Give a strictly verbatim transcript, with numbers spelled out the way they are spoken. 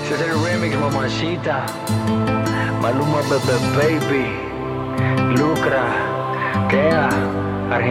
Ese es el remix, mamacita. Maluma, Bebe, baby.